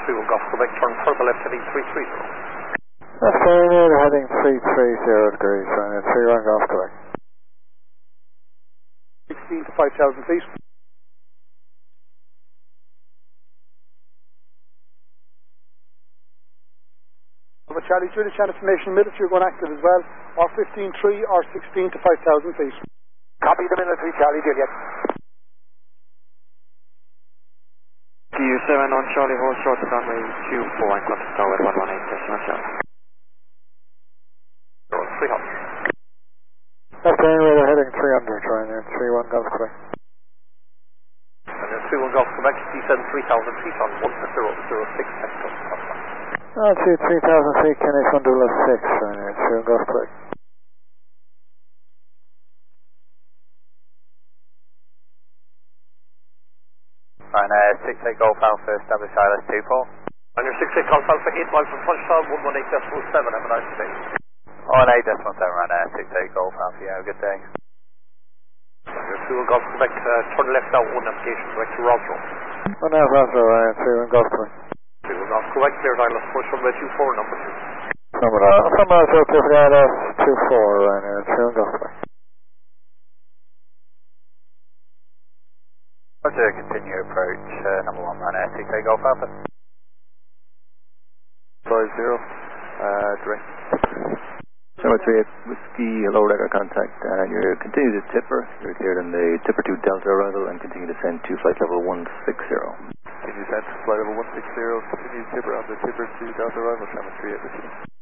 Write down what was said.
31 Golf Quebec, turn further left heading 330. That's Ryanair heading 330 degrees, Ryanair 31 Golf Quebec. 16 to 5,000 feet. Charlie, Julia Chan information, military going active as well, or 15-3 or 16 to 5,000 feet. Copy the military, Charlie, Juliet. PU7 on Charlie, hold short to runway 24 and contact tower 118, decimal Charlie. 300. That's Ryanair heading 300, Ryanair 31 Golf Quebec. And then 31 Golf Quebec, descend 3,000 feet on 1006 hectare. Altitude 3,000 feet, Kenny Fundula 6, Ryanair 31 Golf Quebec. Ryanair 68 Golf Alpha, establish ILS 24. And your 68 Golf Alpha, 8 miles from touchdown, 118.7, have a nice day. 118.7, Ryanair 68 Golf Alpha, yeah, have a good day. And your 31 Golf Quebec, turn left now, one navigation direct to Roswell. 1 half Roswell, Ryanair 31 Golf Quebec. 31 Golf Quebec, cleared ILS push runway 24, number 2. From Roswell, clear for ILS 24, Ryanair 31 Golf Quebec. Roger, continue approach, number 1, Ryanair 68 Golf Alpha. 50, direct. 738 Whiskey, low radar contact, and you're continue to tipper. You're cleared on the tipper to Delta arrival and continue to descend to flight level 160. Continue descent to flight level 160, continue tipper on the tipper to Delta arrival, 738 Whiskey.